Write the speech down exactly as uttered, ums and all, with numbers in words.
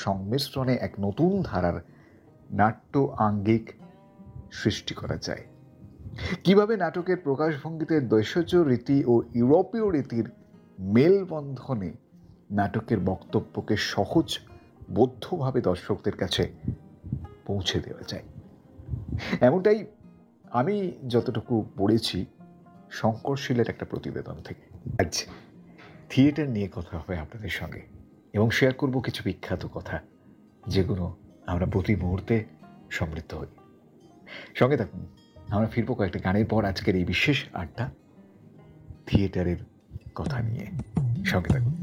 সংমিশ্রণে এক নতুন ধারার নাট্য আঙ্গিক সৃষ্টি করা যায়। কিভাবে নাটকের প্রকাশভঙ্গিতে দেশজ রীতি ও ইউরোপীয় রীতির মেলবন্ধনে নাটকের বক্তব্যকে সহজ বোধ্যভাবে দর্শকদের কাছে পৌঁছে দেওয়া যায়, এমনটাই আমি যতটুকু পড়েছি শঙ্করশীলের একটা প্রতিবেদন থেকে। আজ থিয়েটার নিয়ে কথা হবে আপনাদের সঙ্গে এবং শেয়ার করব কিছু বিখ্যাত কথা, যেগুলো আমরা প্রতি মুহূর্তে সমৃদ্ধ হই। সঙ্গে থাকুন, আমরা ফিরবো কয়েকটা গানের পর আজকের এই বিশেষ আড্ডা থিয়েটারের কথা নিয়ে। সঙ্গে থাকুন।